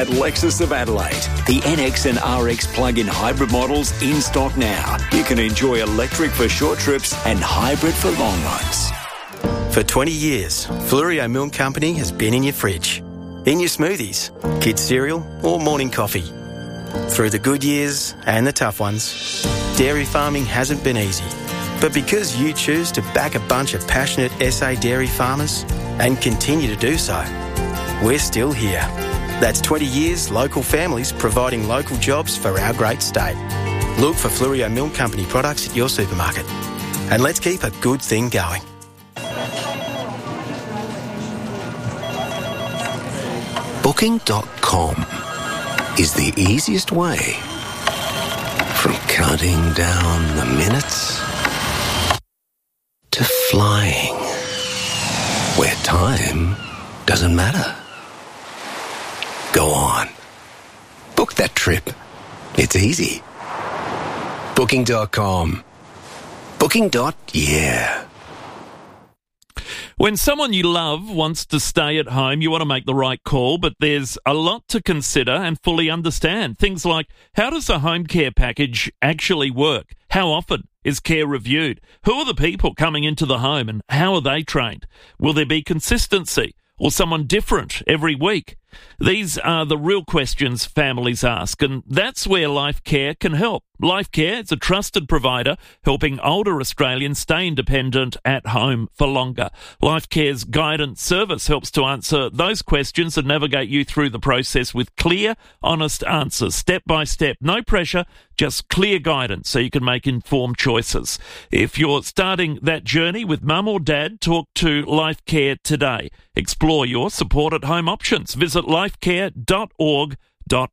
at Lexus of Adelaide. The NX and RX plug-in hybrid models in stock now. You can enjoy electric for short trips and hybrid for long runs. For 20 years, Flurio Milk Company has been in your fridge, in your smoothies, kids' cereal or morning coffee. Through the good years and the tough ones, dairy farming hasn't been easy. But because you choose to back a bunch of passionate SA dairy farmers and continue to do so, we're still here. That's 20 years local families providing local jobs for our great state. Look for Flurio Milk Company products at your supermarket. And let's keep a good thing going. Booking.com is the easiest way from counting down the minutes to flying where time doesn't matter. Go on. Book that trip. It's easy. Booking.com. Booking.yeah. When someone you love wants to stay at home, you want to make the right call, but there's a lot to consider and fully understand. Things like, how does a home care package actually work? How often is care reviewed? Who are the people coming into the home and how are they trained? Will there be consistency or someone different every week? These are the real questions families ask, and that's where Life Care can help. Life Care is a trusted provider helping older Australians stay independent at home for longer. Life Care's guidance service helps to answer those questions and navigate you through the process with clear, honest answers, step by step. No pressure, just clear guidance so you can make informed choices. If you're starting that journey with mum or dad, talk to Life Care today. Explore your support at home options. Visit lifecare.org.au.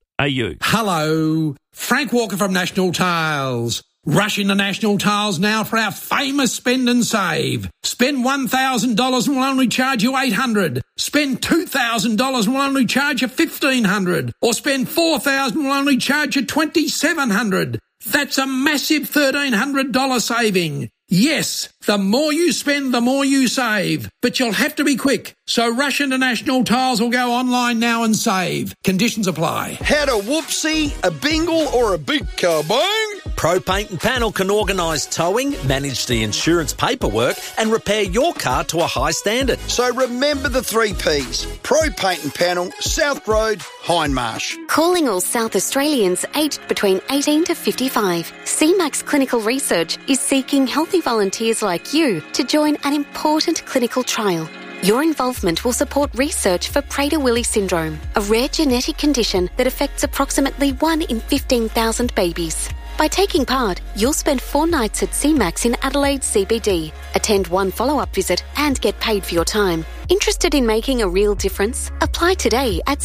Hello, Frank Walker from National Tiles. Rush into National Tiles now for our famous spend and save. Spend $1,000 and we'll only charge you $800. Spend $2,000 and we'll only charge you $1,500. Or spend $4,000 and we'll only charge you $2,700. That's a massive $1,300 saving. Yes, the more you spend, the more you save. But you'll have to be quick. So rush into National Tiles or go online now and save. Conditions apply. Had a whoopsie, a bingle or a big kabong? Pro Paint and Panel can organise towing, manage the insurance paperwork and repair your car to a high standard. So remember the 3 Ps. Pro Paint and Panel, South Road, Hindmarsh. Calling all South Australians aged between 18 to 55. CMAX Clinical Research is seeking healthy volunteers like you to join an important clinical trial. Your involvement will support research for Prader-Willi syndrome, a rare genetic condition that affects approximately 1 in 15,000 babies. By taking part, you'll spend 4 nights at CMAX in Adelaide CBD, attend 1 follow-up visit and get paid for your time. Interested in making a real difference? Apply today at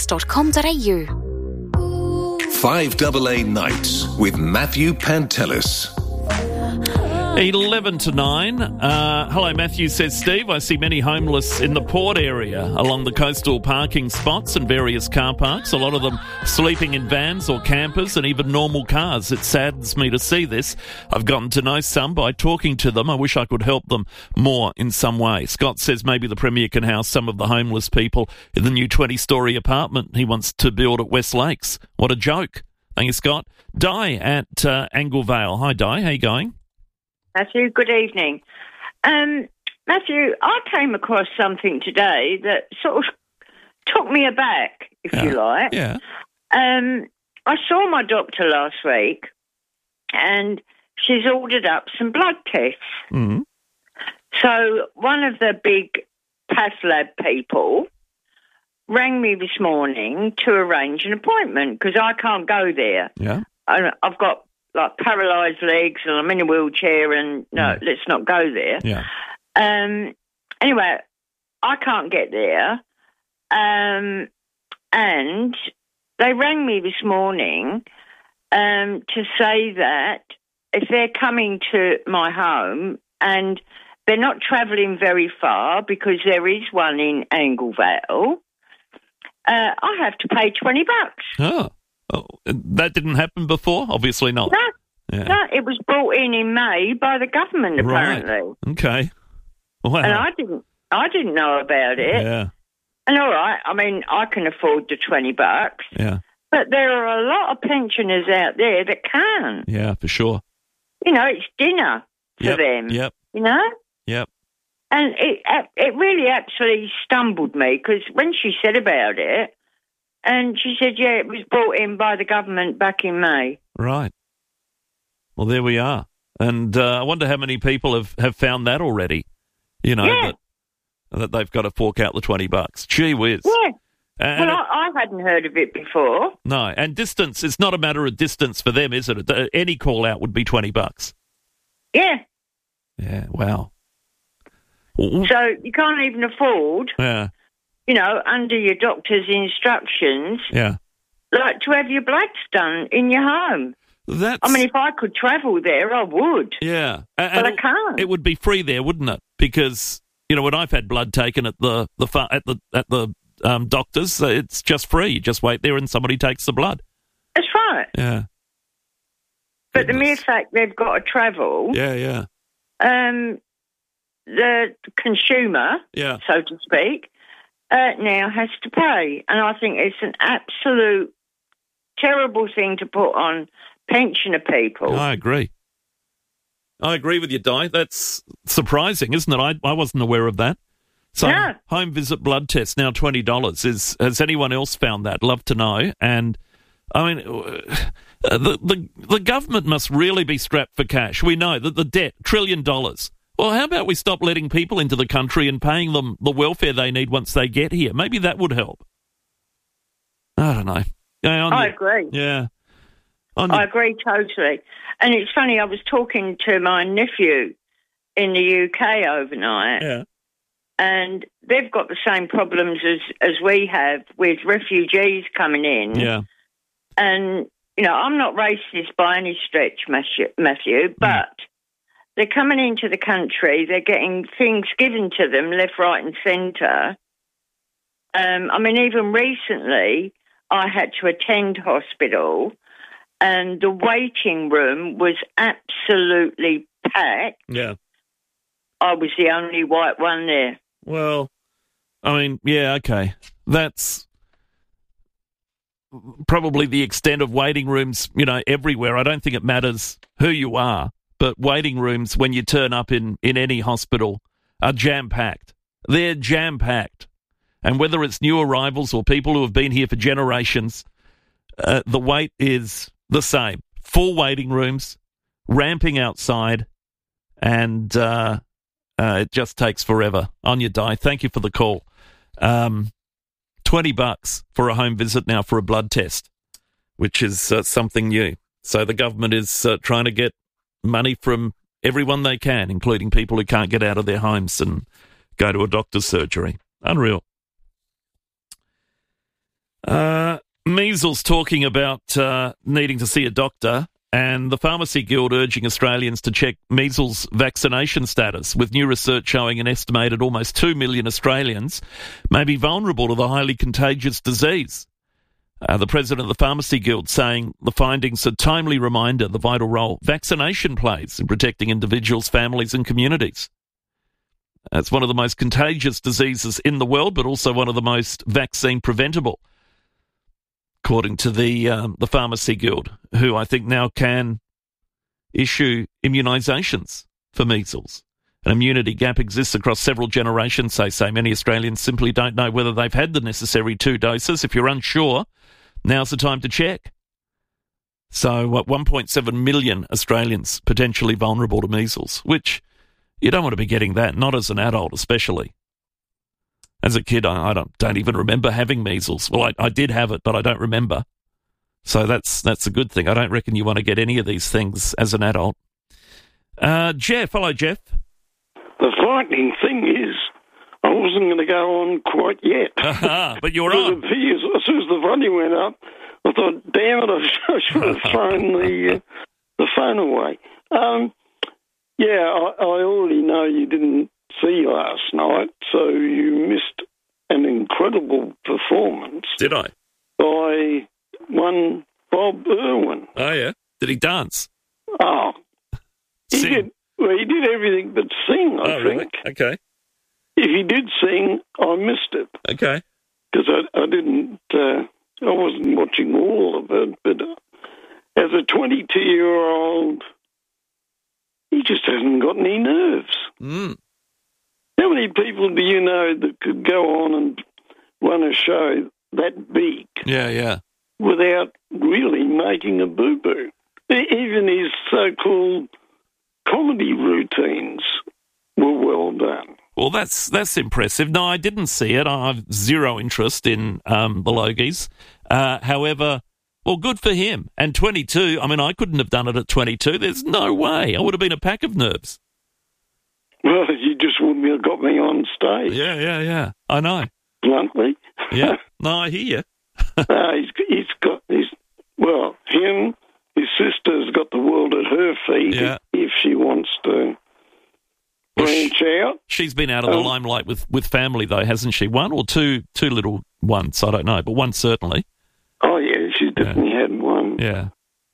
cmax.com.au. 5AA Nights with Matthew Pantelis. 11 to 9. Hello, Matthew, says Steve. I see many homeless in the port area along the coastal parking spots and various car parks. A lot of them sleeping in vans or campers and even normal cars. It saddens me to see this. I've gotten to know some by talking to them. I wish I could help them more in some way. Scott says maybe the Premier can house some of the homeless people in the new 20-storey apartment he wants to build at West Lakes. What a joke. Thank you, Scott. Di at Anglevale. Hi, Di. How you going? Matthew, good evening. Matthew, I came across something today that sort of took me aback, if you like. Yeah. I saw my doctor last week and she's ordered up some blood tests. Mm. So one of the big path lab people rang me this morning to arrange an appointment because I can't go there. Yeah. I've got paralysed legs and I'm in a wheelchair and no, let's not go there. Yeah. Anyway, I can't get there. And they rang me this morning to say that if they're coming to my home and they're not travelling very far because there is one in Anglevale, I have to pay $20. Oh, that didn't happen before? Obviously not. No, Yeah. no, it was brought in May by the government, apparently. Right. Okay. Wow. And I didn't know about it. Yeah. And all right, I mean, I can afford the $20. Yeah. But there are a lot of pensioners out there that can't. Yeah, for sure. You know, it's dinner for them. Yep. You know? Yep. And it really actually stumbled me because when she said about it, and she said, yeah, it was brought in by the government back in May. Right. Well, there we are. And I wonder how many people have found that already, you know, that they've got to fork out the $20. Gee whiz. Yeah. And well, I hadn't heard of it before. No, and distance, it's not a matter of distance for them, is it? Any call out would be $20. Yeah. Yeah, wow. So you can't even afford, you know, under your doctor's instructions, like to have your bloods done in your home. I mean, if I could travel there, I would. Yeah. But I can't. It would be free there, wouldn't it? Because, you know, when I've had blood taken at the doctors, it's just free. You just wait there and somebody takes the blood. That's right. Yeah. But the mere fact they've got to travel... Yeah. The consumer, so to speak, now has to pay. And I think it's an absolute terrible thing to put on pensioner people. I agree. I agree with you, Di. That's surprising, isn't it? I wasn't aware of that. So, home visit blood test, now $20. Has anyone else found that? Love to know. And, I mean, the government must really be strapped for cash. We know that the debt, $1 trillion. Well, how about we stop letting people into the country and paying them the welfare they need once they get here? Maybe that would help. I don't know. I agree. Yeah. I agree totally. And it's funny, I was talking to my nephew in the UK overnight, and they've got the same problems as we have with refugees coming in. Yeah. And, you know, I'm not racist by any stretch, Matthew, but... They're coming into the country, they're getting things given to them left, right and centre. I mean, even recently, I had to attend hospital and the waiting room was absolutely packed. Yeah. I was the only white one there. Well, I mean, yeah, okay. That's probably the extent of waiting rooms, you know, everywhere. I don't think it matters who you are. But waiting rooms, when you turn up in any hospital, are jam-packed. They're jam-packed. And whether it's new arrivals or people who have been here for generations, the wait is the same. Full waiting rooms, ramping outside, and it just takes forever. On your Di, thank you for the call. $20 for a home visit now for a blood test, which is something new. So the government is trying to get money from everyone they can, including people who can't get out of their homes and go to a doctor's surgery. Unreal. Measles talking about needing to see a doctor, and the Pharmacy Guild urging Australians to check measles vaccination status, with new research showing an estimated almost 2 million Australians may be vulnerable to the highly contagious disease. The president of the Pharmacy Guild saying the findings are a timely reminder of the vital role vaccination plays in protecting individuals, families and communities. It's one of the most contagious diseases in the world, but also one of the most vaccine preventable, according to the Pharmacy Guild, who I think now can issue immunisations for measles. An immunity gap exists across several generations, they say. Many Australians simply don't know whether they've had the necessary 2 doses. If you're unsure, now's the time to check. So, 1.7 million Australians potentially vulnerable to measles, which you don't want to be getting that, not as an adult especially. As a kid, I don't even remember having measles. Well, I did have it, but I don't remember. So that's a good thing. I don't reckon you want to get any of these things as an adult. Jeff, hello, Jeff. The frightening thing is, I wasn't going to go on quite yet. But you're on. As soon as the volume went up, I thought, damn it, I should have thrown the phone away. I already know you didn't see last night, so you missed an incredible performance. Did I? By one Bob Irwin. Oh, yeah? Did he dance? Oh. He did everything but sing, I think. Really? Okay. If he did sing, I missed it. Okay. because I didn't, I wasn't watching all of it, but as a 22-year-old, he just hasn't got any nerves. Mm. How many people do you know that could go on and run a show that big Yeah. without really making a boo-boo? Even his so-called comedy routines were well done. Well, that's impressive. No, I didn't see it. I have zero interest in the Logies. However, well, good for him. And 22, I mean, I couldn't have done it at 22. There's no way. I would have been a pack of nerves. Well, you just wouldn't have got me on stage. Yeah. I know. Bluntly. Yeah. No, I hear you. Him, his sister's got the world at her feet if she wants to branch out. She's been out of the limelight with family, though, hasn't she? One or two little ones, I don't know, but one certainly. Oh, yeah, she definitely had one. Yeah.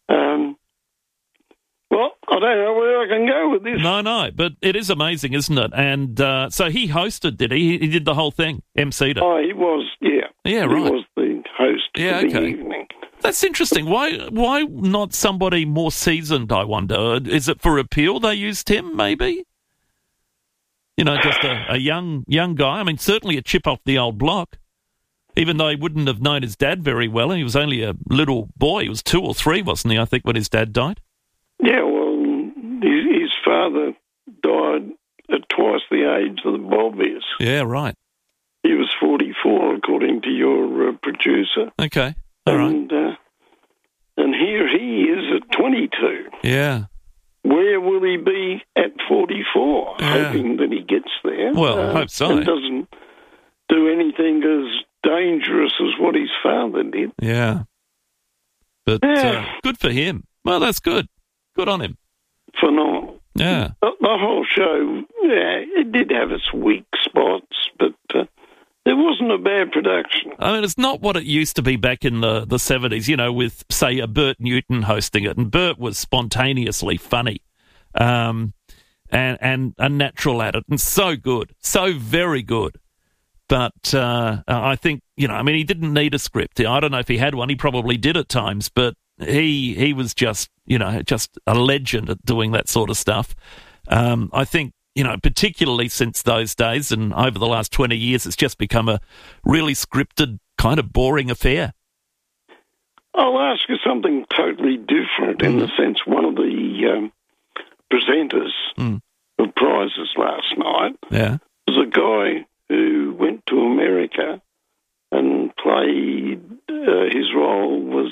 Well, I don't know where I can go with this. No, but it is amazing, isn't it? And so he hosted, did he? He did the whole thing, emceed it. Oh, he was, yeah. Yeah, right. He was the host for the evening. That's interesting. Why not somebody more seasoned, I wonder? Is it for appeal they used him, maybe? You know, just a young guy. I mean, certainly a chip off the old block, even though he wouldn't have known his dad very well. He was only a little boy. He was 2 or 3, wasn't he, I think, when his dad died? Yeah, well, his father died at twice the age of the Bobbies. Yeah, right. He was 44, according to your producer. Okay, all right. And here he is at 22. Yeah. Where will he be at 44? Yeah. Hoping that he gets there. Well, I hope so. And doesn't do anything as dangerous as what his father did. Yeah. But good for him. Well, that's good. Good on him. Phenomenal. Yeah. The whole show, it did have its weak spots, but it wasn't a bad production. I mean, it's not what it used to be back in the 70s, you know, with, say, a Bert Newton hosting it. And Bert was spontaneously funny and a natural at it and so good, so very good. But I think, you know, I mean, he didn't need a script. I don't know if he had one. He probably did at times, but he was just, you know, just a legend at doing that sort of stuff. I think, you know, particularly since those days and over the last 20 years, it's just become a really scripted, kind of boring affair. I'll ask you something totally different in the sense one of the presenters of prizes last night was a guy who went to America and played, his role was,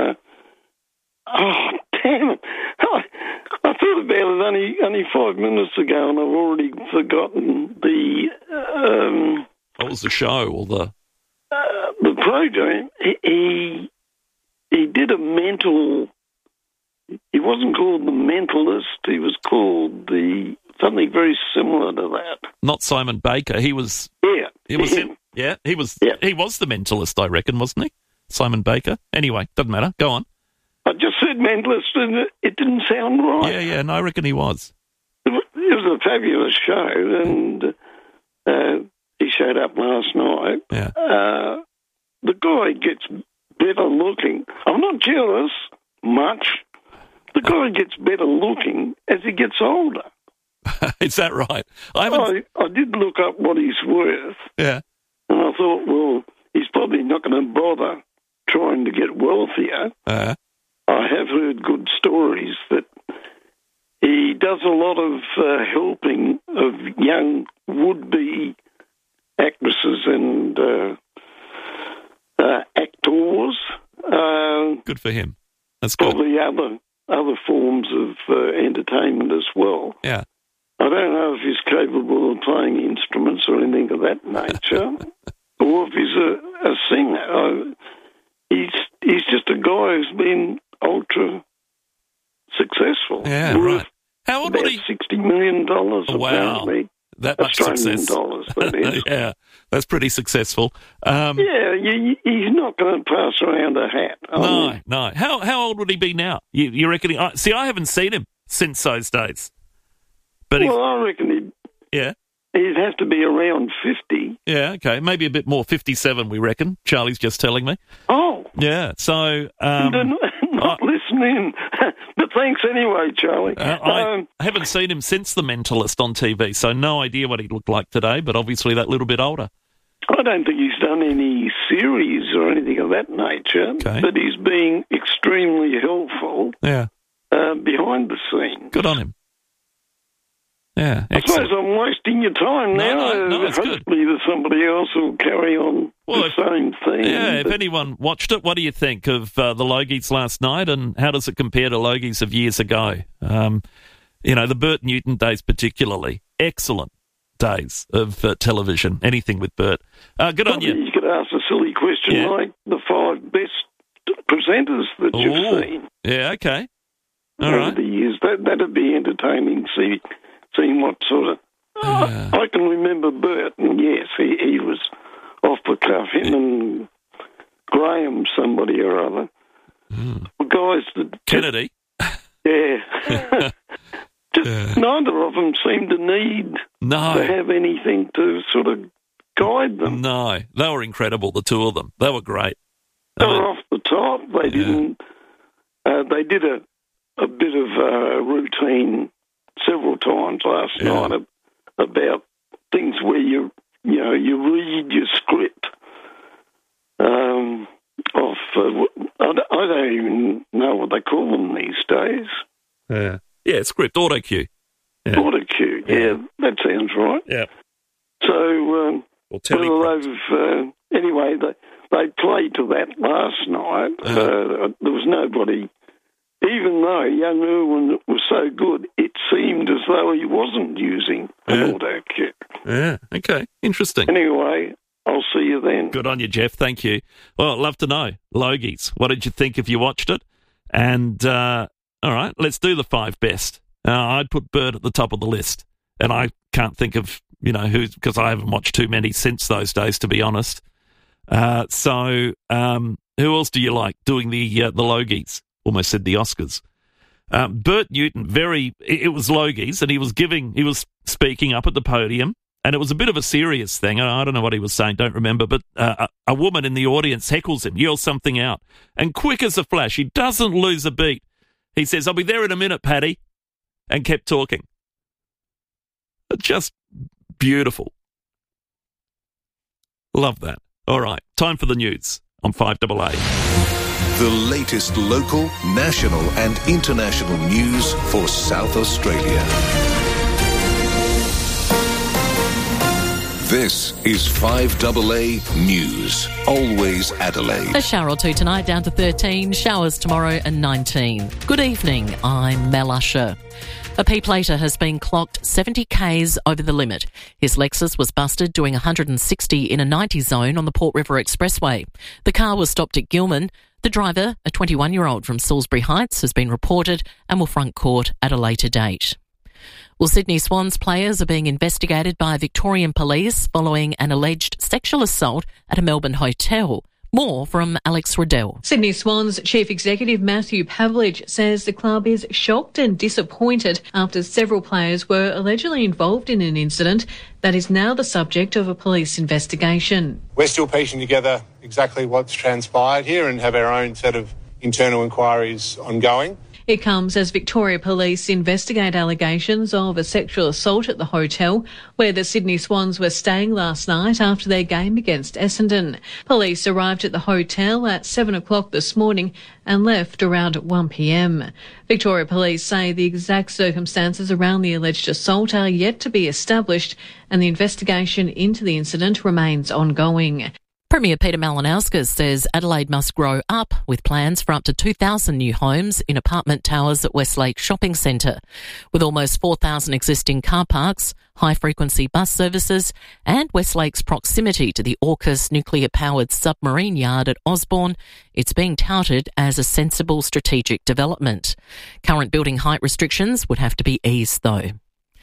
oh, damn it. I thought about it only 5 minutes ago and I've already forgotten the... what was the show or the program? He did a mental... He wasn't called the mentalist. He was called something very similar to that. Not Simon Baker. He was... Yeah. He was him. Yeah, he was the mentalist, I reckon, wasn't he? Simon Baker. Anyway, doesn't matter. Go on. I just said mentalist and it didn't sound right. Yeah, no, I reckon he was. It was a fabulous show and he showed up last night. Yeah. The guy gets better looking. I'm not jealous much. The guy gets better looking as he gets older. Is that right? I did look up what he's worth. Yeah. And I thought, well, he's probably not going to bother trying to get wealthier. I have heard good stories that he does a lot of helping of young would-be actresses and actors. Good for him. That's good. Probably other forms of entertainment as well. Yeah. I don't know if he's capable of playing instruments or anything of that nature, or if he's a singer. He's just a guy who's been ultra successful. Yeah, right. How old was he? $60 million, apparently. That much Australian success. dollars, that is. Yeah, that's pretty successful. He's not going to pass around a hat. No. How old would he be now? You reckon? I haven't seen him since those days. But I reckon yeah. he'd have to be around 50. Yeah, okay. Maybe a bit more, 57, we reckon. Charlie's just telling me. Oh. Yeah, so... not listening. But thanks anyway, Charlie. I haven't seen him since The Mentalist on TV, so no idea what he looked like today, but obviously that little bit older. I don't think he's done any series or anything of that nature, but he's being extremely helpful behind the scenes. Good on him. Yeah, excellent. I suppose I'm wasting your time now. No, it's hopefully there's somebody else who'll carry on the same thing. Yeah, if anyone watched it, what do you think of the Logies last night, and how does it compare to Logies of years ago? The Bert Newton days particularly. Excellent days of television, anything with Bert. Good on you. You could ask a silly question like the 5 best presenters that you've seen. Yeah, okay. All over right. the years. That'd be entertaining, seeing what sort of... I can remember Bert, and yes, he was off the cuff, him and Graham, somebody or other. Guys that... Kennedy? Yeah. Neither of them seemed to need to have anything to sort of guide them. No, they were incredible, the two of them. They were great. They were off the top. They didn't... they did a bit of routine several times last night about things where you read your script I don't even know what they call them these days. Yeah, script, auto cue. Yeah. Auto cue, that sounds right. Yeah. So, anyway, they played to that last night. There was nobody, even though young Irwin was so good, it seemed as though he wasn't using an auto cue. Yeah, okay, interesting. Anyway, I'll see you then. Good on you, Jeff. Thank you. Well, I'd love to know. Logies, what did you think if you watched it? And, all right, let's do the 5 best. I'd put Bert at the top of the list. And I can't think of, who's, because I haven't watched too many since those days, to be honest. So who else do you like doing the Logies? Almost said the Oscars. Bert Newton, it was Logies, and he was speaking up at the podium. And it was a bit of a serious thing. I don't know what he was saying, don't remember. But a woman in the audience heckles him, yells something out. And quick as a flash, he doesn't lose a beat. He says, "I'll be there in a minute, Paddy," and kept talking. Just beautiful. Love that. All right, time for the news on 5AA. The latest local, national and international news for South Australia. This is 5AA News. Always Adelaide. A shower or two tonight, down to 13. Showers tomorrow and 19. Good evening, I'm Mel Usher. A P-plater has been clocked 70 k's over the limit. His Lexus was busted doing 160 in a 90 zone on the Port River Expressway. The car was stopped at Gilman. The driver, a 21-year-old from Salisbury Heights, has been reported and will front court at a later date. Well, Sydney Swans players are being investigated by Victorian police following an alleged sexual assault at a Melbourne hotel. More from Alex Riddell. Sydney Swans Chief Executive Matthew Pavlich says the club is shocked and disappointed after several players were allegedly involved in an incident that is now the subject of a police investigation. We're still piecing together exactly what's transpired here and have our own set of internal inquiries ongoing. It comes as Victoria Police investigate allegations of a sexual assault at the hotel where the Sydney Swans were staying last night after their game against Essendon. Police arrived at the hotel at 7 o'clock this morning and left around 1 p.m. Victoria Police say the exact circumstances around the alleged assault are yet to be established and the investigation into the incident remains ongoing. Premier Peter Malinauskas says Adelaide must grow up with plans for up to 2,000 new homes in apartment towers at Westlake Shopping Centre. With almost 4,000 existing car parks, high-frequency bus services and Westlake's proximity to the AUKUS nuclear-powered submarine yard at Osborne, it's being touted as a sensible strategic development. Current building height restrictions would have to be eased, though.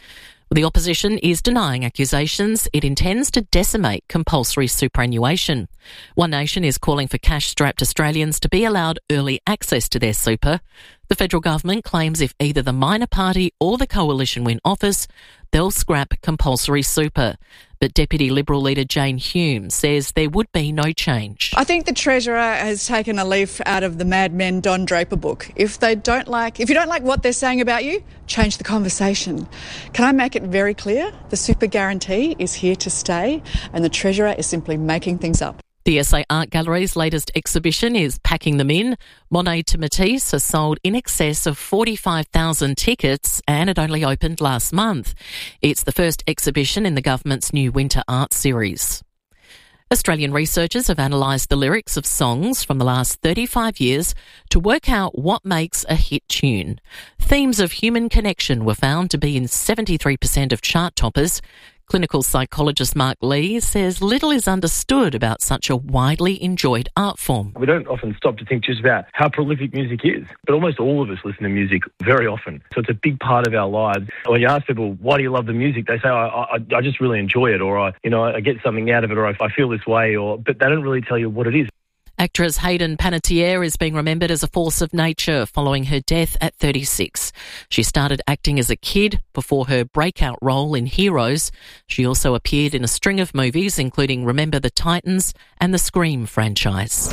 The opposition is denying accusations it intends to decimate compulsory superannuation. One Nation is calling for cash-strapped Australians to be allowed early access to their super. The federal government claims if either the minor party or the coalition win office, they'll scrap compulsory super. But Deputy Liberal leader Jane Hume says there would be no change. I think the Treasurer has taken a leaf out of the Mad Men Don Draper book. If you don't like what they're saying about you, change the conversation. Can I make it very clear? The super guarantee is here to stay and the Treasurer is simply making things up. The SA Art Gallery's latest exhibition is Packing Them In. Monet to Matisse has sold in excess of 45,000 tickets and it only opened last month. It's the first exhibition in the government's new Winter Art Series. Australian researchers have analysed the lyrics of songs from the last 35 years to work out what makes a hit tune. Themes of human connection were found to be in 73% of chart toppers. Clinical psychologist Mark Lee says little is understood about such a widely enjoyed art form. We don't often stop to think just about how prolific music is, but almost all of us listen to music very often. So it's a big part of our lives. When you ask people, why do you love the music? They say, I just really enjoy it, or I get something out of it, or I feel this way, but they don't really tell you what it is. Actress Hayden Panettiere is being remembered as a force of nature following her death at 36. She started acting as a kid before her breakout role in Heroes. She also appeared in a string of movies, including Remember the Titans and the Scream franchise.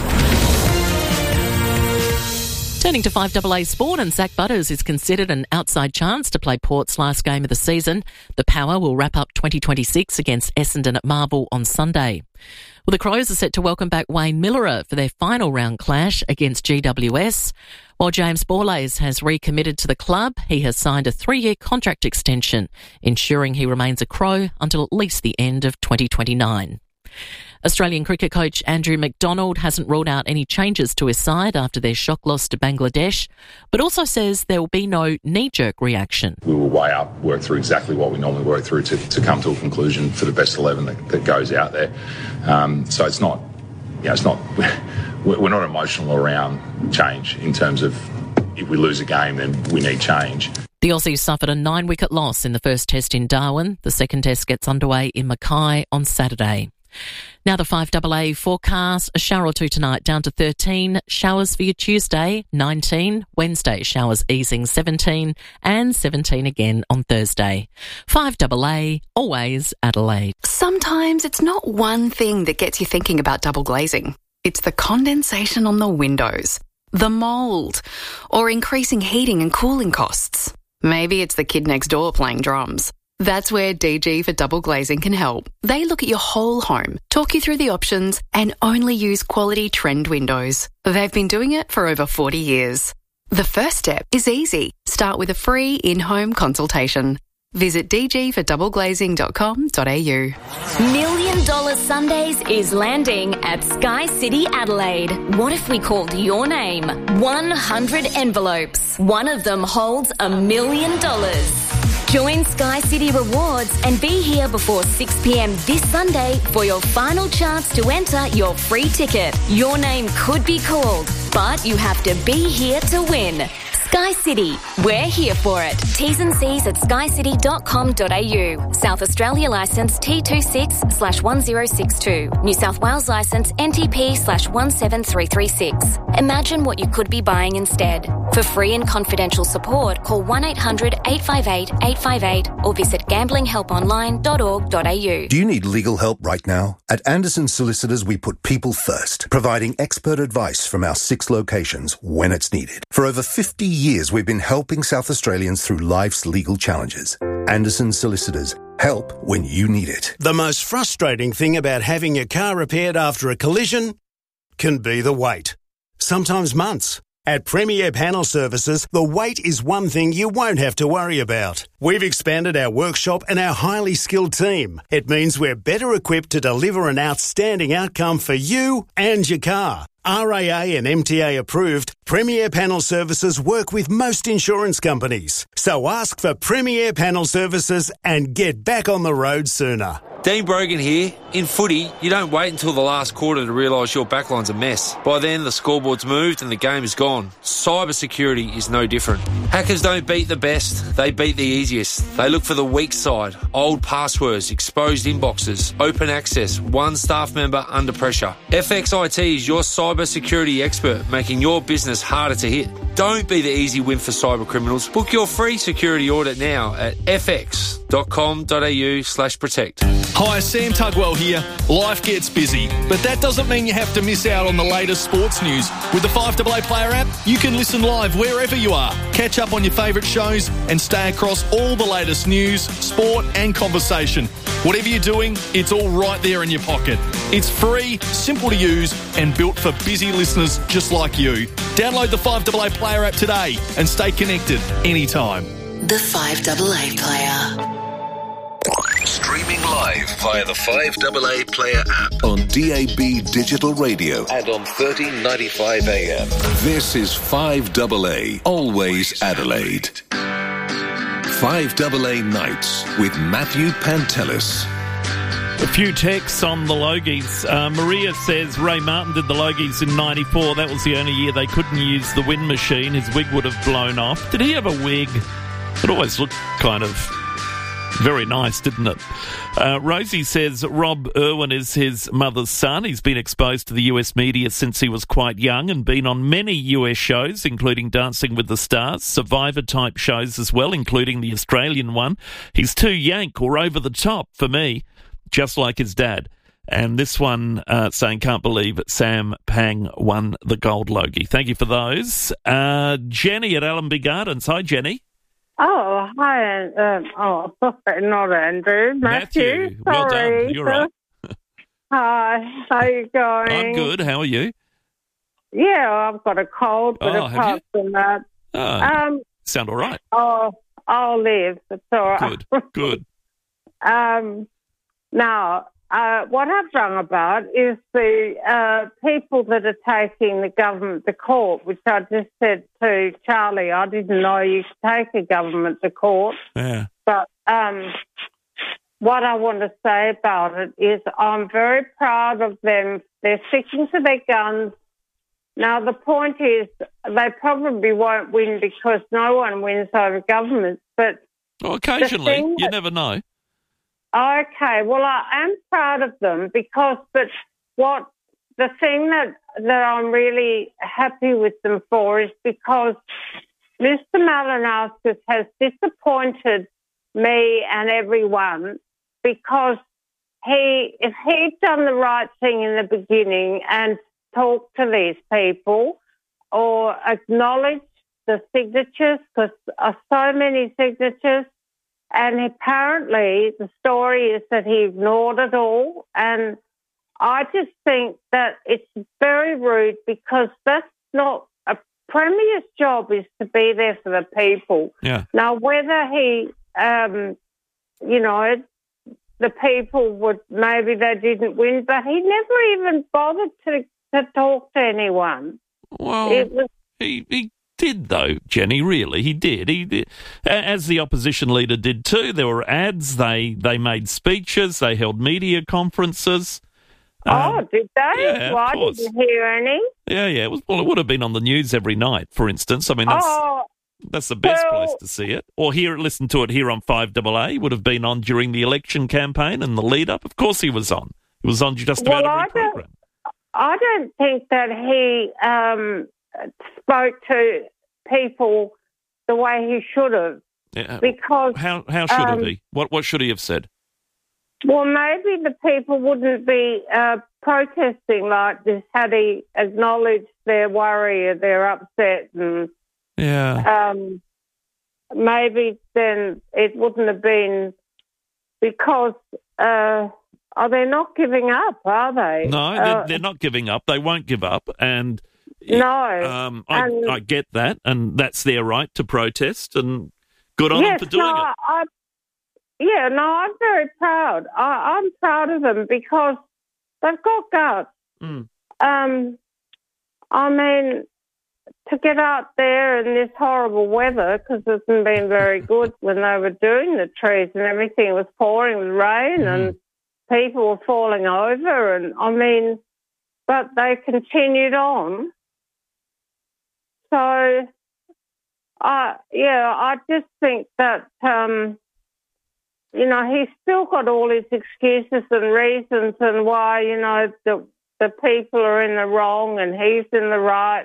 Turning to 5AA sport, and Zach Butters is considered an outside chance to play Port's last game of the season. The Power will wrap up 2026 against Essendon at Marvel on Sunday. Well, the Crows are set to welcome back Wayne Millerer for their final round clash against GWS. While James Borlase has recommitted to the club, he has signed a 3-year contract extension, ensuring he remains a Crow until at least the end of 2029. Australian cricket coach Andrew McDonald hasn't ruled out any changes to his side after their shock loss to Bangladesh, but also says there will be no knee-jerk reaction. We will weigh up, work through exactly what we normally work through to come to a conclusion for the best 11 that goes out there. So it's not, we're not emotional around change in terms of if we lose a game, then we need change. The Aussies suffered a 9-wicket loss in the first test in Darwin. The second test gets underway in Mackay on Saturday. Now the 5AA forecast, a shower or two tonight down to 13, showers for your Tuesday, 19, Wednesday showers easing 17 and 17 again on Thursday. 5AA, always Adelaide. Sometimes it's not one thing that gets you thinking about double glazing. It's the condensation on the windows, the mould, or increasing heating and cooling costs. Maybe it's the kid next door playing drums. That's where DG for Double Glazing can help. They look at your whole home, talk you through the options, and only use quality trend windows. They've been doing it for over 40 years. The first step is easy. Start with a free in-home consultation. Visit dgfordoubleglazing.com.au. $1 Million Sundays is landing at Sky City Adelaide. What if we called your name? 100 envelopes. One of them holds $1 million. Join Sky City Rewards and be here before 6 p.m. this Sunday for your final chance to enter your free ticket. Your name could be called, but you have to be here to win. Sky City, we're here for it. T's and C's at skycity.com.au. South Australia licence T26/1062. New South Wales licence NTP/17336. Imagine what you could be buying instead. For free and confidential support, call 1-800-858-858 or visit gamblinghelponline.org.au. Do you need legal help right now? At Anderson Solicitors, we put people first, providing expert advice from our 6 locations when it's needed. For over 50 years, we've been helping South Australians through life's legal challenges. Anderson Solicitors. Help when you need it. The most frustrating thing about having your car repaired after a collision can be the wait. Sometimes months. At Premier Panel Services, the wait is one thing you won't have to worry about. We've expanded our workshop and our highly skilled team. It means we're better equipped to deliver an outstanding outcome for you and your car. RAA and MTA approved, Premier Panel Services work with most insurance companies. So ask for Premier Panel Services and get back on the road sooner. Dean Brogan here. In footy, you don't wait until the last quarter to realise your backline's a mess. By then, the scoreboard's moved and the game is gone. Cyber security is no different. Hackers don't beat the best, they beat the easiest. They look for the weak side, old passwords, exposed inboxes, open access, one staff member under pressure. FXIT is your cyber security expert, making your business harder to hit. Don't be the easy win for cyber criminals. Book your free security audit now at fx.com.au/protect. Hi, Sam Tugwell here. Life gets busy, but that doesn't mean you have to miss out on the latest sports news. With the 5AA Player app, you can listen live wherever you are, catch up on your favourite shows and stay across all the latest news, sport and conversation. Whatever you're doing, it's all right there in your pocket. It's free, simple to use and built for busy listeners just like you. Download the 5AA Player app today and stay connected anytime. The 5AA Player. Streaming live via the 5AA Player app on DAB Digital Radio and on 1395 AM. This is 5AA, always Adelaide. 5AA Nights with Matthew Pantelis. A few texts on the Logies. Maria says Ray Martin did the Logies in 94. That was the only year they couldn't use the wind machine. His wig would have blown off. Did he have a wig? It always looked kind of very nice, didn't it? Rosie says Rob Irwin is his mother's son. He's been exposed to the US media since he was quite young and been on many US shows, including Dancing with the Stars, Survivor-type shows as well, including the Australian one. He's too yank or over the top for me, just like his dad. And this one saying, can't believe Sam Pang won the gold Logie. Thank you for those. Jenny at Allenby Gardens. Hi, Jenny. Oh, hi. Not Andrew. Matthew. Well Sorry. done. You're right. Hi. How are you going? I'm good. How are you? Yeah, I've got a cold, but apart from that... sound all right. Oh, I'll live. It's all right. Good. Now, what I've rung about is the people that are taking the government to court, which I just said to Charlie, I didn't know you could take a government to court. Yeah. But what I want to say about it is I'm very proud of them. They're sticking to their guns. Now, the point is they probably won't win because no one wins over governments. But well, occasionally, you never know. Okay, well, I am proud of them because, but the thing that I'm really happy with them for is because Mr. Malinauskas has disappointed me and everyone because if he'd done the right thing in the beginning and talked to these people or acknowledged the signatures, because so many signatures, and apparently the story is that he ignored it all. And I just think that it's very rude because that's not a premier's job is to be there for the people. Yeah. Now, whether he, the people would, maybe they didn't win, but he never even bothered to talk to anyone. Well, he did, though, Jenny, really. He did. As the opposition leader did too. There were ads, they made speeches, they held media conferences. Did they? Yeah, well, I didn't hear any. Yeah. It would have been on the news every night, for instance. I mean, that's the best place to see it. Or listen to it here on 5AA. Would have been on during the election campaign and the lead-up. Of course he was on. He was on just about every program. I don't think that he spoke to people the way he should have. Yeah. Because how should have he? What should he have said? Well, maybe the people wouldn't be protesting like this had he acknowledged their worry or their upset, and maybe then it wouldn't have been because. They're not giving up, are they? No, they're not giving up. They won't give up, and I get that, and that's their right to protest, and good on them for doing it. I'm very proud. I'm proud of them because they've got guts. I mean, to get out there in this horrible weather, because it hasn't been very good when they were doing the trees and everything, it was pouring with rain, and people were falling over, and I mean, but they continued on. So, I just think that, he's still got all his excuses and reasons and why, the people are in the wrong and he's in the right.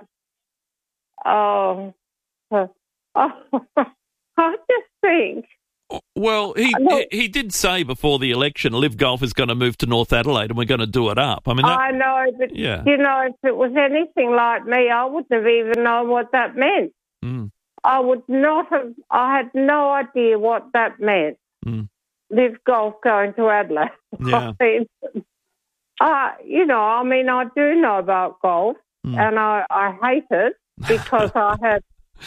I just think. Well, he did say before the election, Live Golf is going to move to North Adelaide and we're going to do it up. I mean, I know, but if it was anything like me, I wouldn't have even known what that meant. Mm. I would not have. I had no idea what that meant. Mm. Live Golf going to Adelaide. Yeah. I do know about golf, and I hate it because I had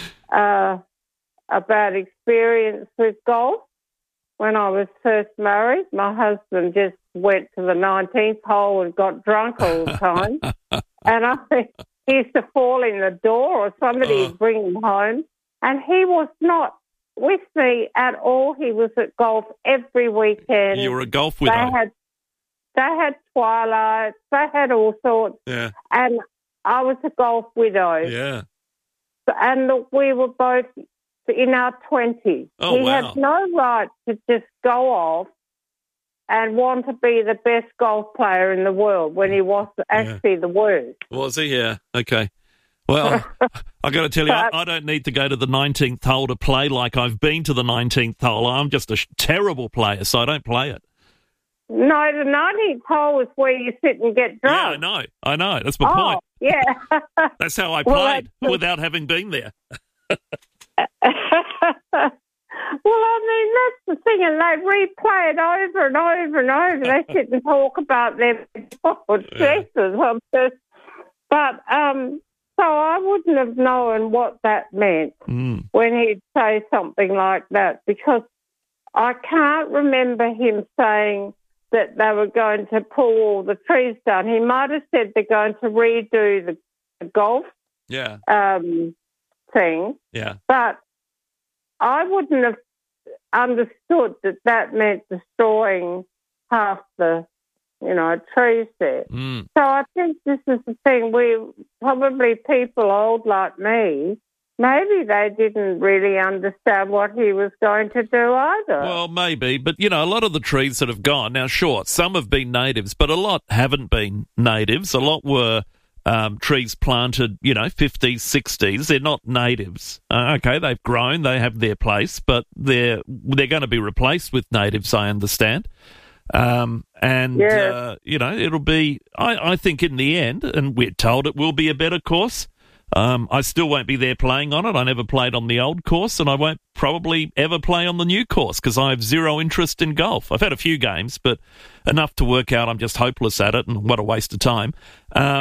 a bad experience with golf when I was first married. My husband just went to the 19th hole and got drunk all the time. And he used to fall in the door or somebody would bring him home. And he was not with me at all. He was at golf every weekend. You were a golf widow. They had twilights. They had all sorts. Yeah. And I was a golf widow. Yeah. And we were both in our 20s. Oh, he had no right to just go off and want to be the best golf player in the world when he was actually the worst. Was he? Yeah. Okay. Well, I got to tell you, I don't need to go to the 19th hole to play like I've been to the 19th hole. I'm just a terrible player, so I don't play it. No, the 19th hole is where you sit and get drunk. Yeah, I know. That's my point. Yeah. That's how I played without having been there. Well, I mean, that's the thing, and they replay it over and over and over. They sit and talk about their successes. But so I wouldn't have known what that meant when he'd say something like that, because I can't remember him saying that they were going to pull all the trees down. He might have said they're going to redo the golf thing. Yeah. But I wouldn't have understood that meant destroying half the, trees there. Mm. So I think this is the thing. Probably people old like me, maybe they didn't really understand what he was going to do either. Well, maybe, but, a lot of the trees that have gone, now, sure, some have been natives, but a lot haven't been natives. A lot were trees planted, 50s, 60s. They're not natives. Okay, they've grown, they have their place, but they're going to be replaced with natives, I understand. It'll be, I think in the end, and we're told it will be a better course. I still won't be there playing on it. I never played on the old course, and I won't probably ever play on the new course because I have zero interest in golf. I've had a few games, but enough to work out I'm just hopeless at it, and what a waste of time. Well,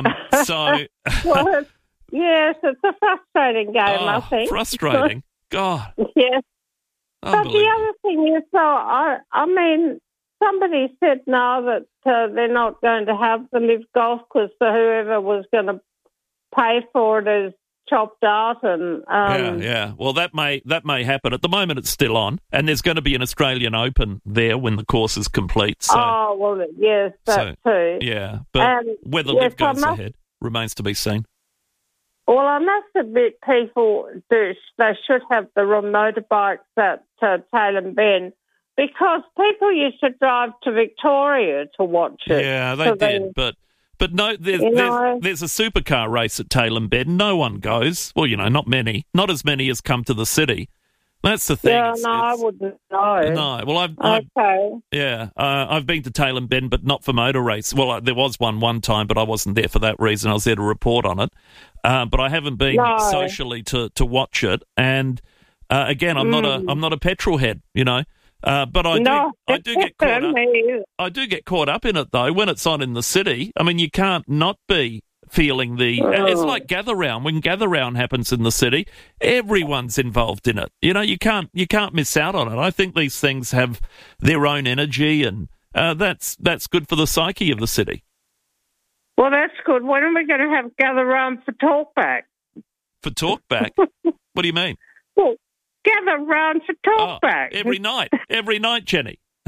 yes, it's a frustrating game, I think. Frustrating? God. Yes. But the other thing is, I mean, somebody said now that they're not going to have the Live Golf because whoever was going to pay for it is chopped out, and yeah. Well, that may happen. At the moment, it's still on, and there's going to be an Australian Open there when the course is complete. So, yes, that too. Yeah, but whether Liv goes ahead remains to be seen. Well, I must admit, people they should have the motorbikes at Tailem Bend, because people used to drive to Victoria to watch it. Yeah, they did, But no, there's a supercar race at Tailem Bend. No one goes. Well, not many. Not as many as come to the city. That's the thing. Yeah, I wouldn't know. No, well, I've been to Tailem Bend, but not for motor race. Well, there was one time, but I wasn't there for that reason. I was there to report on it. But I haven't been socially to watch it. And again, I'm not a petrol head, But I do get caught up. I do get caught up in it though when it's on in the city. I mean, you can't not be feeling it's like Gather Round. When Gather Round happens in the city, everyone's involved in it. You can't miss out on it. I think these things have their own energy, and that's good for the psyche of the city. Well, that's good. When are we going to have Gather Round for Talkback? For Talkback? What do you mean? Well, gather round for Talkback. Every night, Jenny.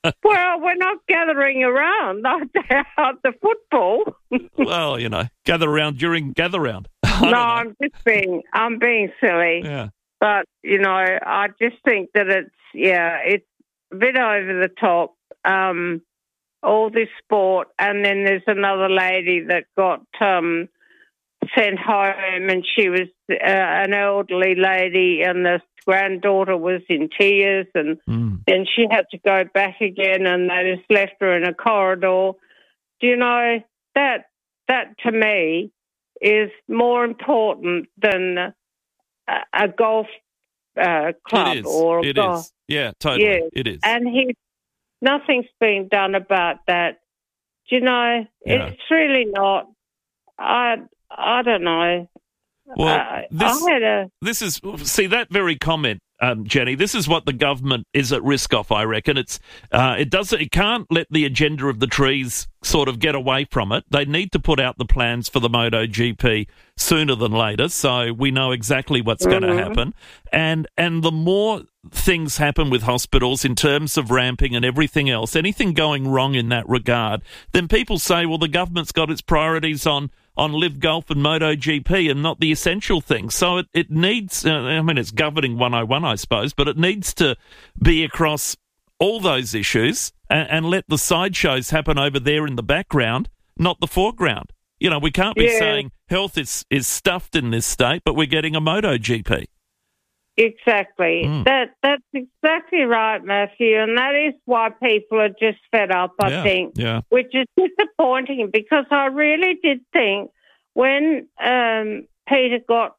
Well, we're not gathering around, not at the football. Well, gather around during gather round. I'm being silly. Yeah. But, I just think that it's a bit over the top, all this sport. And then there's another lady that got sent home, and she was an elderly lady, and the granddaughter was in tears, and then she had to go back again, and they just left her in a corridor. Do you know, that to me is more important than a golf club or a golf. Is. Yeah, totally. Yes. It is. And nothing's been done about that. Do you know, it's really not. I don't know. Well, this is that very comment, Jenny. This is what the government is at risk of. I reckon it can't let the agenda of the trees sort of get away from it. They need to put out the plans for the MotoGP sooner than later, so we know exactly what's going to happen. And the more things happen with hospitals in terms of ramping and everything else, anything going wrong in that regard, then people say, well, the government's got its priorities on Live Golf and MotoGP and not the essential things. So it needs, it's governing 101, I suppose, but it needs to be across all those issues and let the sideshows happen over there in the background, not the foreground. We can't be saying health is stuffed in this state, but we're getting a MotoGP. Exactly. That's exactly right, Matthew, and that is why people are just fed up, I think, which is disappointing, because I really did think when Peter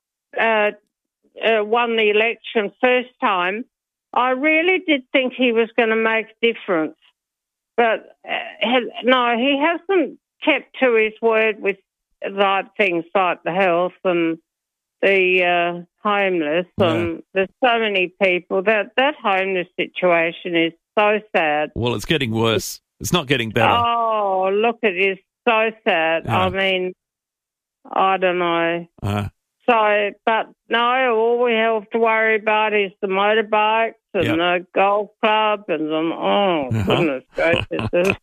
won the election first time, I really did think he was going to make a difference. But no, he hasn't kept to his word with things like the health and the homeless, and there's so many people. That homeless situation is so sad. Well, it's getting worse. It's not getting better. Oh, look, it is so sad. I mean, I don't know. But no, all we have to worry about is the motorbikes and the golf club and goodness gracious.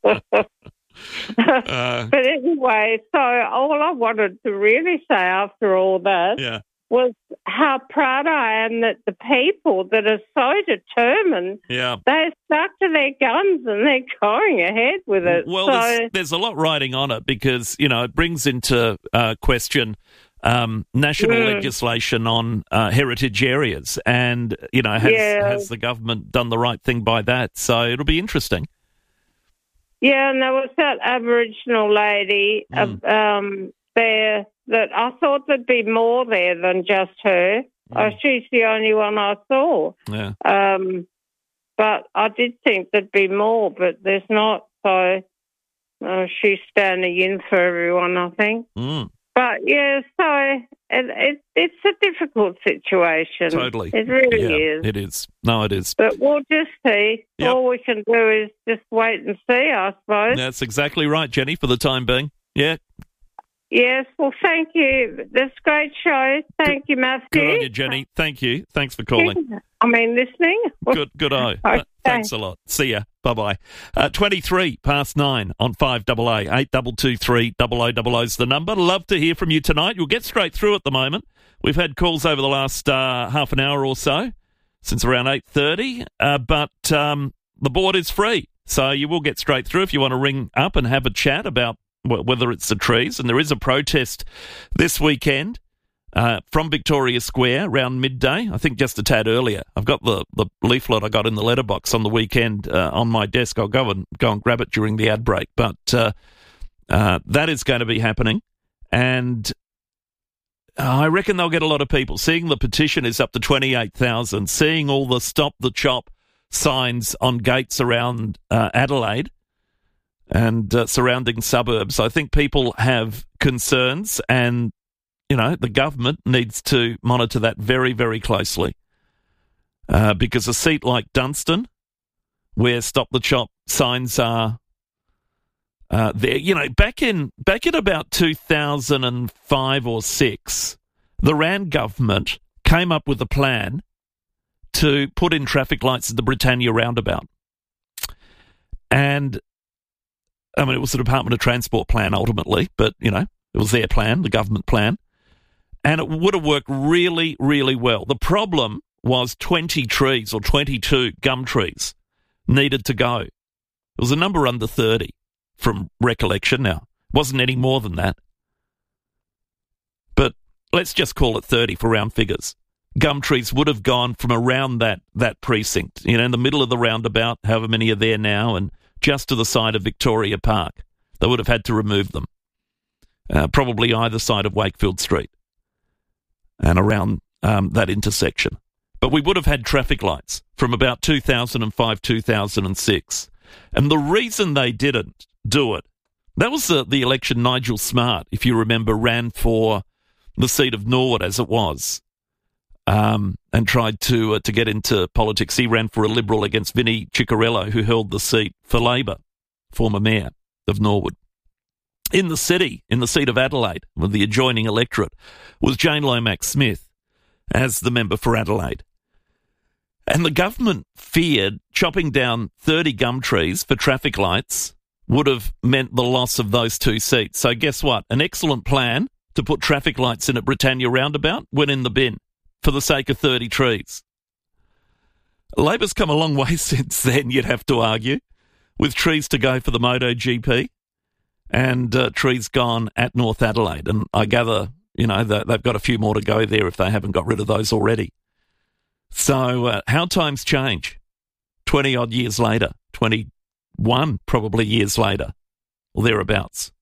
But anyway, so all I wanted to really say after all that was how proud I am that the people that are so determined, they're stuck to their guns and they're going ahead with it. Well, there's a lot riding on it because, it brings into question national legislation on heritage areas and, has the government done the right thing by that? So it'll be interesting. Yeah, and there was that Aboriginal lady there that I thought there'd be more there than just her. She's the only one I saw. Yeah. But I did think there'd be more, but there's not. So she's standing in for everyone, I think. But, so it's a difficult situation. Totally. It really is. It is. No, it is. But we'll just see. Yep. All we can do is just wait and see, I suppose. That's exactly right, Jenny, for the time being. Yeah. Yes, well, thank you. That's a great show. Thank you, Matthew. Good on you, Jenny. Thank you. Thanks for calling. Listening. Good eye. Okay. Thanks a lot. See ya. Bye-bye. 23 past 9 on 5AA. 8223 0000 is the number. Love to hear from you tonight. You'll get straight through at the moment. We've had calls over the last half an hour or so, since around 8:30, but the board is free, so you will get straight through if you want to ring up and have a chat about whether it's the trees. And there is a protest this weekend from Victoria Square around midday, I think just a tad earlier. I've got the leaflet I got in the letterbox on the weekend on my desk. I'll go and grab it during the ad break. But that is going to be happening. And I reckon they'll get a lot of people. Seeing the petition is up to 28,000, seeing all the Stop the Chop signs on gates around Adelaide and surrounding suburbs. I think people have concerns, and the government needs to monitor that very, very closely. Because a seat like Dunstan, where Stop the Chop signs are there, back in about 2005 or 6, the Rand government came up with a plan to put in traffic lights at the Britannia roundabout. And, I mean, it was the Department of Transport plan ultimately, but, you know, it was their plan, the government plan. And it would have worked really, really well. The problem was 20 trees or 22 gum trees needed to go. It was a number under 30 from recollection now. It wasn't any more than that. But let's just call it 30 for round figures. Gum trees would have gone from around that precinct, you know, in the middle of the roundabout, however many are there now, and just to the side of Victoria Park. They would have had to remove them. Probably either side of Wakefield Street and around that intersection. But we would have had traffic lights from about 2005, 2006. And the reason they didn't do it, that was the election Nigel Smart, if you remember, ran for the seat of Norwood as it was, and tried to get into politics. He ran for a Liberal against Vinnie Ciccarello, who held the seat for Labor, former mayor of Norwood. In the seat of Adelaide, with the adjoining electorate, was Jane Lomax-Smith as the member for Adelaide. And the government feared chopping down 30 gum trees for traffic lights would have meant the loss of those two seats. So guess what? An excellent plan to put traffic lights in at Britannia Roundabout went in the bin for the sake of 30 trees. Labor's come a long way since then, you'd have to argue, with trees to go for the MotoGP and trees gone at North Adelaide. And I gather, you know, that they've got a few more to go there if they haven't got rid of those already. So how times change 20-odd years later, 21 probably years later, or thereabouts.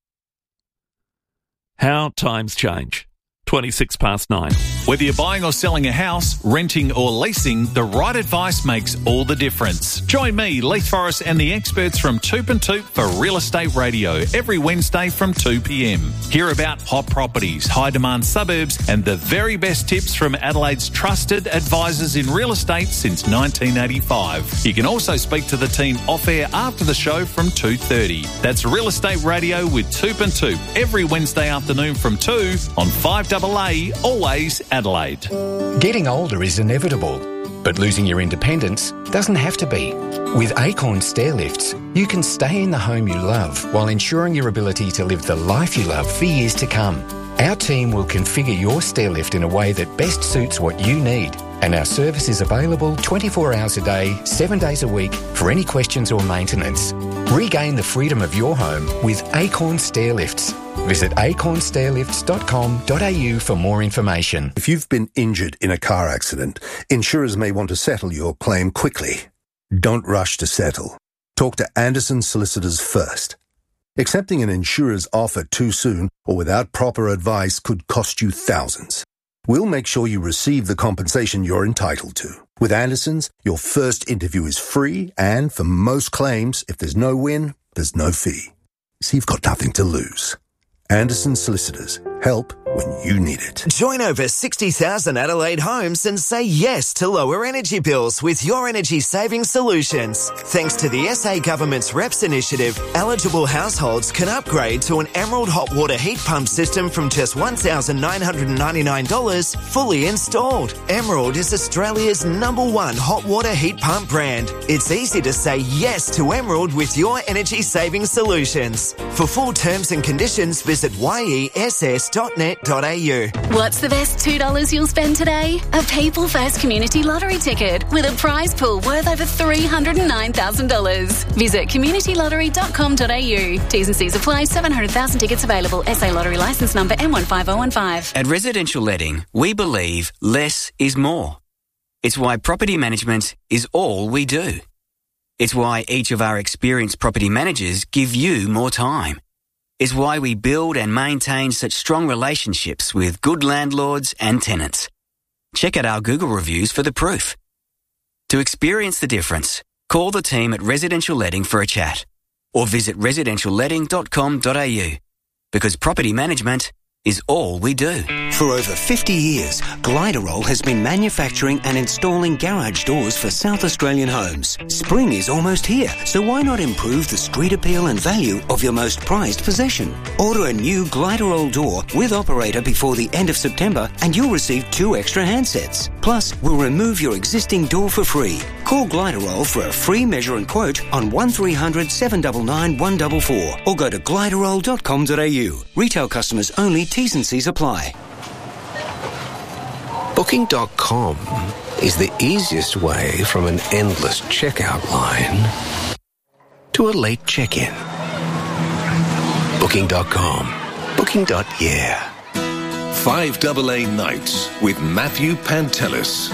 How times change. 9:26. Whether you're buying or selling a house, renting or leasing, the right advice makes all the difference. Join me, Leith Forrest, and the experts from Toop and Toop for Real Estate Radio every Wednesday from 2 p.m. Hear about hot properties, high-demand suburbs, and the very best tips from Adelaide's trusted advisors in real estate since 1985. You can also speak to the team off-air after the show from 2:30. That's Real Estate Radio with Toop and Toop every Wednesday afternoon from 2 on 5AA, always Adelaide. Getting older is inevitable, but losing your independence doesn't have to be. With Acorn Stairlifts, you can stay in the home you love while ensuring your ability to live the life you love for years to come. Our team will configure your stairlift in a way that best suits what you need, and our service is available 24 hours a day, 7 days a week for any questions or maintenance. Regain the freedom of your home with Acorn Stairlifts. Visit acornstairlifts.com.au for more information. If you've been injured in a car accident, insurers may want to settle your claim quickly. Don't rush to settle. Talk to Anderson Solicitors first. Accepting an insurer's offer too soon or without proper advice could cost you thousands. We'll make sure you receive the compensation you're entitled to. With Anderson's, your first interview is free, and for most claims, if there's no win, there's no fee. So you've got nothing to lose. Anderson Solicitors. Help when you need it. Join over 60,000 Adelaide homes and say yes to lower energy bills with Your Energy Savings Solutions. Thanks to the SA Government's REPS initiative, eligible households can upgrade to an Emerald hot water heat pump system from just $1,999 fully installed. Emerald is Australia's #1 hot water heat pump brand. It's easy to say yes to Emerald with Your Energy Savings Solutions. For full terms and conditions, visit yess.net.au. What's the best $2 you'll spend today? A People First Community Lottery ticket with a prize pool worth over $309,000. Visit communitylottery.com.au. T's and C's apply. 700,000 tickets available. SA Lottery licence number M15015. At Residential Letting, we believe less is more. It's why property management is all we do. It's why each of our experienced property managers give you more time. It's why we build and maintain such strong relationships with good landlords and tenants. Check out our Google reviews for the proof. To experience the difference, call the team at Residential Letting for a chat or visit residentialletting.com.au, because property management is all we do. For over 50 years, Gliderol has been manufacturing and installing garage doors for South Australian homes. Spring is almost here, so why not improve the street appeal and value of your most prized possession? Order a new Gliderol door with operator before the end of September and you'll receive 2 extra handsets. Plus, we'll remove your existing door for free. Call Gliderol for a free measure and quote on 1300 799 144 or go to gliderol.com.au. Retail customers only, T's and C's apply. Booking.com is the easiest way from an endless checkout line to a late check-in. Booking.com. Booking.yeah. 5AA Nights with Matthew Pantelis.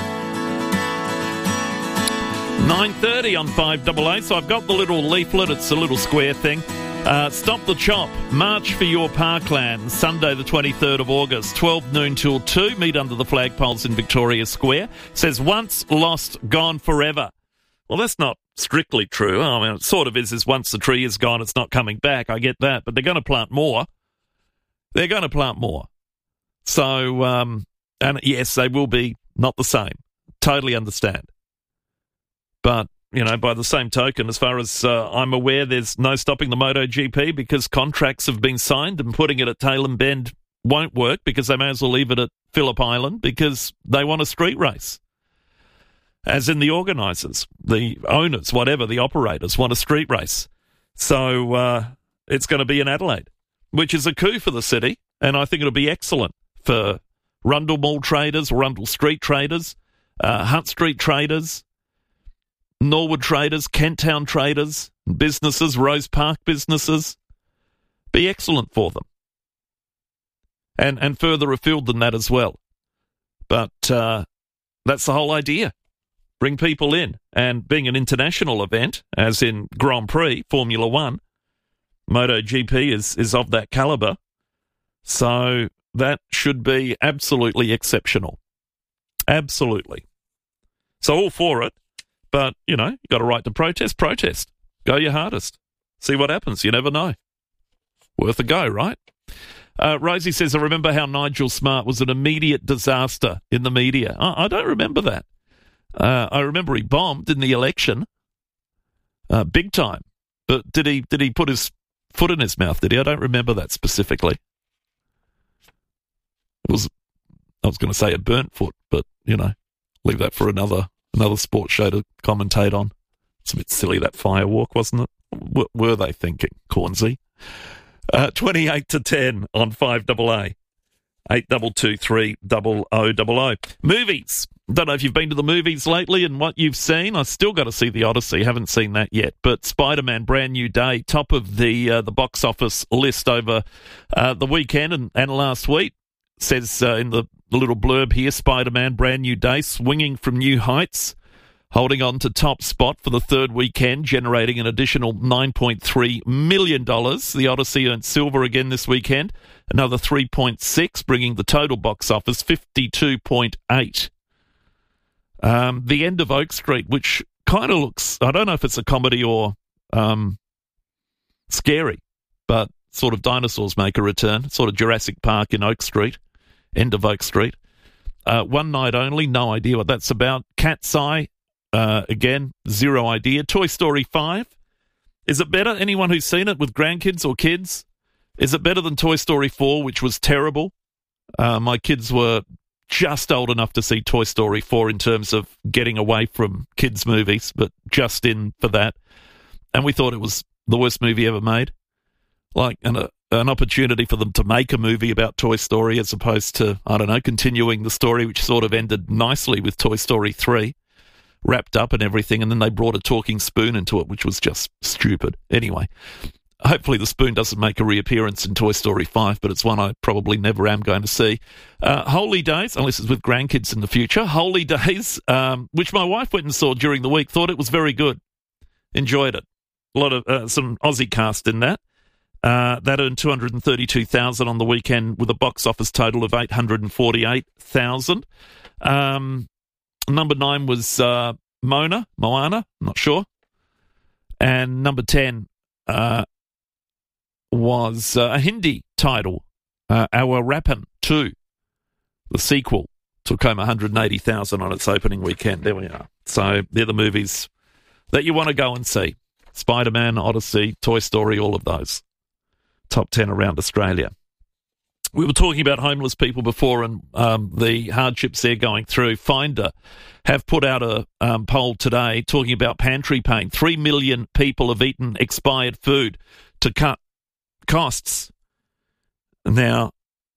9:30 on 5AA. So I've got the little leaflet. It's a little square thing. Stop the Chop. March for your parkland. Sunday the 23rd of August, 12 noon till 2. Meet under the flagpoles in Victoria Square. Says once lost, gone forever. Well, that's not strictly true. I mean, it sort of is once the tree is gone, it's not coming back. I get that. But they're going to plant more. They're going to plant more. So, and yes, they will be not the same. Totally understand. But, you know, by the same token, as far as I'm aware, there's no stopping the MotoGP because contracts have been signed, and putting it at Tailem Bend won't work because they may as well leave it at Phillip Island because they want a street race. As in the organisers, the owners, whatever, the operators want a street race. So it's going to be in Adelaide, which is a coup for the city, and I think it'll be excellent for Rundle Mall traders, Rundle Street traders, Hunt Street traders, Norwood traders, Kent Town traders, businesses, Rose Park businesses. Be excellent for them. And further afield than that as well. But that's the whole idea. Bring people in. And being an international event, as in Grand Prix, Formula One, MotoGP is of that calibre. So that should be absolutely exceptional. Absolutely. So all for it. But, you know, you got a right to protest. Protest. Go your hardest. See what happens. You never know. Worth a go, right? Rosie says, I remember how Nigel Smart was an immediate disaster in the media. I don't remember that. I remember he bombed in the election. Big time. But did he put his foot in his mouth, did he? I don't remember that specifically. I was going to say a burnt foot, but, you know, leave that for another sports show to commentate on. It's a bit silly, that fire walk, wasn't it? What were they thinking, Cornsey? 28 to 10 on 5AA. 8223 0000. Movies. Don't know if you've been to the movies lately and what you've seen. I've still got to see The Odyssey. Haven't seen that yet. But Spider-Man Brand New Day, top of the box office list over the weekend and last week. Says in the little blurb here, Spider-Man Brand New Day, swinging from new heights, holding on to top spot for the third weekend, generating an additional $9.3 million. The Odyssey earned silver again this weekend, another 3.6, bringing the total box office 52.8. The End of Oak Street, which kind of looks, I don't know if it's a comedy or scary, but sort of dinosaurs make a return, sort of Jurassic Park in Oak Street, End of Oak Street. One night only, no idea what that's about. Cat's Eye, again, zero idea. Toy Story 5, is it better? Anyone who's seen it with grandkids or kids, is it better than Toy Story 4, which was terrible? My kids were just old enough to see Toy Story 4 in terms of getting away from kids' movies, but just in for that. And we thought it was the worst movie ever made. Like an opportunity for them to make a movie about Toy Story as opposed to, I don't know, continuing the story, which sort of ended nicely with Toy Story 3, wrapped up and everything, and then they brought a talking spoon into it, which was just stupid. Anyway, hopefully the spoon doesn't make a reappearance in Toy Story 5, but it's one I probably never am going to see. Holy Days, unless it's with grandkids in the future. Holy Days, which my wife went and saw during the week, thought it was very good. Enjoyed it. A lot of some Aussie cast in that. That earned $232,000 on the weekend with a box office total of $848,000. Number 9 was Moana, I'm not sure. And number 10 was a Hindi title, Our Rappan 2. The sequel took home 180,000 on its opening weekend. There we are. So they're the movies that you want to go and see. Spider-Man, Odyssey, Toy Story, all of those. Top 10 around Australia. We were talking about homeless people before and the hardships they're going through. Finder have put out a poll today talking about pantry pain. 3 million people have eaten expired food to cut costs. Now,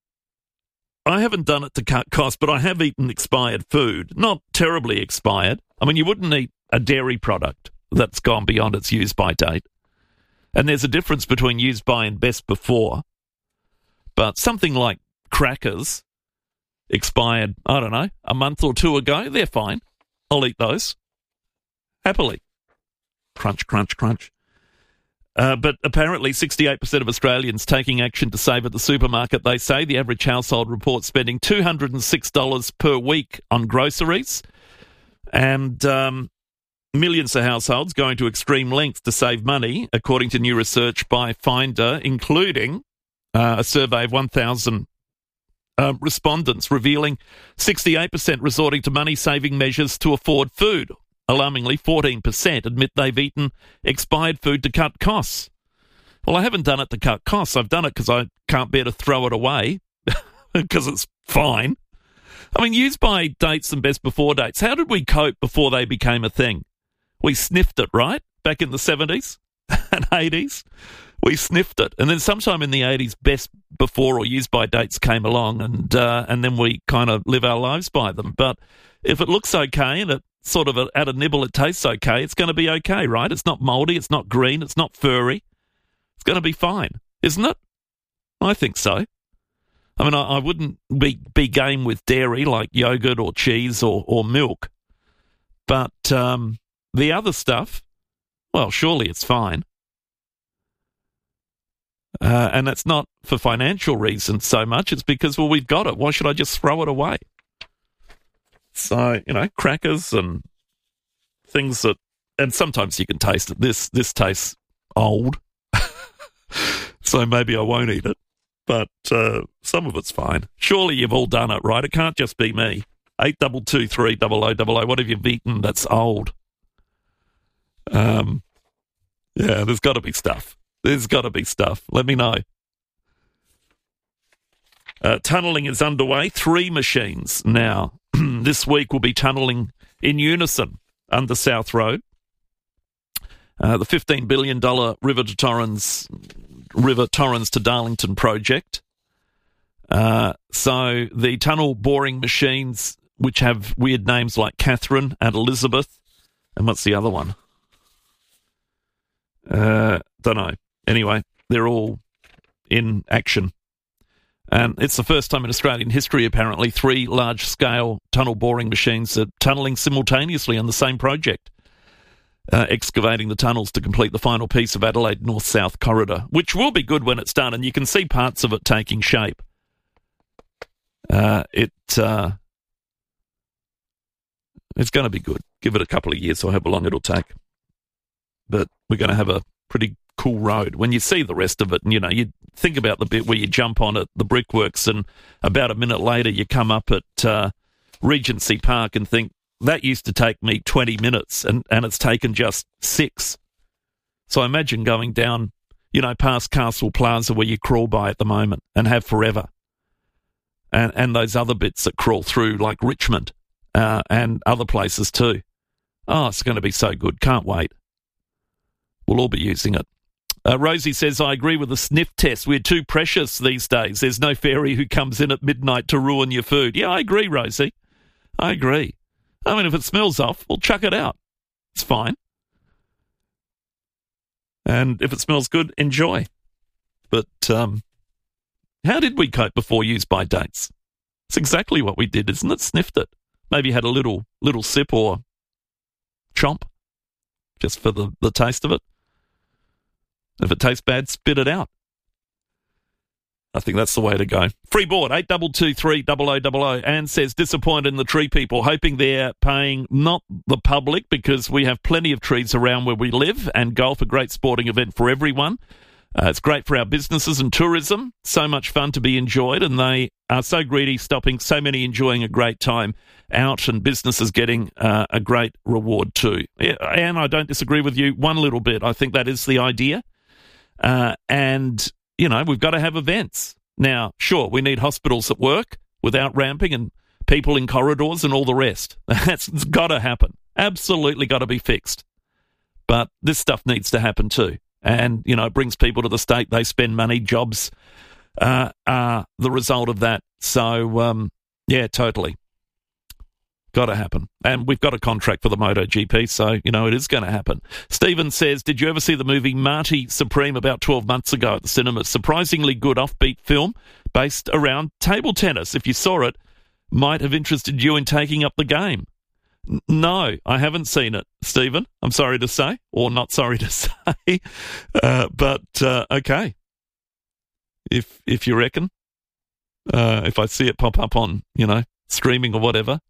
I haven't done it to cut costs, but I have eaten expired food. Not terribly expired. I mean, you wouldn't eat a dairy product that's gone beyond its use-by date. And there's a difference between use-by and best before. But something like crackers expired, I don't know, a month or two ago, they're fine. I'll eat those. Happily. Crunch, crunch, crunch. But apparently 68% of Australians taking action to save at the supermarket. They say the average household reports spending $206 per week on groceries. And millions of households going to extreme lengths to save money, according to new research by Finder, including a survey of 1,000 respondents revealing 68% resorting to money-saving measures to afford food. Alarmingly, 14% admit they've eaten expired food to cut costs. Well, I haven't done it to cut costs. I've done it because I can't bear to throw it away because it's fine. I mean, use-by dates and best before dates. How did we cope before they became a thing? We sniffed it, right? Back in the 70s and 80s. We sniffed it. And then sometime in the 80s, best before or use-by dates came along and then we kind of live our lives by them. But if it looks okay and it sort of at a nibble it tastes okay, it's going to be okay, right? It's not mouldy, it's not green, it's not furry. It's going to be fine, isn't it? I think so. I mean, I wouldn't be game with dairy like yogurt or cheese or milk. But the other stuff, well, surely it's fine. And that's not for financial reasons so much. It's because, well, we've got it. Why should I just throw it away? So, you know, crackers and things that, and sometimes you can taste it. This tastes old, so maybe I won't eat it. But some of it's fine. Surely you've all done it, right? It can't just be me. 8223 0000. What have you eaten that's old? Yeah, there's got to be stuff. There's got to be stuff. Let me know. Tunnelling is underway. 3 machines now this week will be tunnelling in unison under South Road. The $15 billion River Torrens to Darlington project. So the tunnel boring machines, which have weird names like Catherine and Elizabeth, and what's the other one? Don't know. Anyway, they're all in action. And it's the first time in Australian history, apparently, 3 large-scale tunnel boring machines are tunnelling simultaneously on the same project, excavating the tunnels to complete the final piece of Adelaide North-South Corridor, which will be good when it's done, and you can see parts of it taking shape. It's going to be good. Give it a couple of years, so however long it'll take. But we're going to have a pretty cool road. When you see the rest of it, and, you know, you think about the bit where you jump on at the brickworks and about a minute later you come up at Regency Park and think, that used to take me 20 minutes and it's taken just 6. So imagine going down, you know, past Castle Plaza where you crawl by at the moment and have forever. And those other bits that crawl through like Richmond and other places too. Oh, it's going to be so good. Can't wait. We'll all be using it. Rosie says, I agree with the sniff test. We're too precious these days. There's no fairy who comes in at midnight to ruin your food. Yeah, I agree, Rosie. I agree. I mean, if it smells off, we'll chuck it out. It's fine. And if it smells good, enjoy. But how did we cope before use-by dates? It's exactly what we did, isn't it? Sniffed it. Maybe had a little sip or chomp just for the taste of it. If it tastes bad, spit it out. I think that's the way to go. Free board, 8223 0000. Anne says, disappointed in the tree people, hoping they're paying not the public because we have plenty of trees around where we live and golf, a great sporting event for everyone. It's great for our businesses and tourism. So much fun to be enjoyed, and they are so greedy, stopping so many enjoying a great time out, and businesses getting a great reward too. And I don't disagree with you one little bit. I think that is the idea. And, you know, we've got to have events. Now, sure, we need hospitals at work without ramping and people in corridors and all the rest. That's got to happen. Absolutely got to be fixed. But this stuff needs to happen too. And, you know, it brings people to the state. They spend money. Jobs are the result of that. So, yeah, totally. Got to happen. And we've got a contract for the MotoGP, so, you know, it is going to happen. Stephen says, did you ever see the movie Marty Supreme about 12 months ago at the cinema? Surprisingly good offbeat film based around table tennis. If you saw it, might have interested you in taking up the game. No, I haven't seen it, Stephen. I'm sorry to say, or not sorry to say, but okay. If you reckon, if I see it pop up on, you know, streaming or whatever,